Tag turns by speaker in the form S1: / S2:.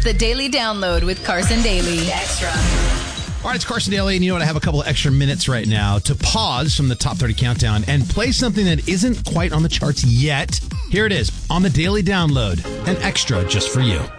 S1: the Daily Download with Carson Daly. Extra.
S2: All right, it's Carson Daly, and you know what? I have a couple of extra minutes right now to pause from the Top 30 Countdown and play something that isn't quite on the charts yet. Here it is on the Daily Download, an extra just for you.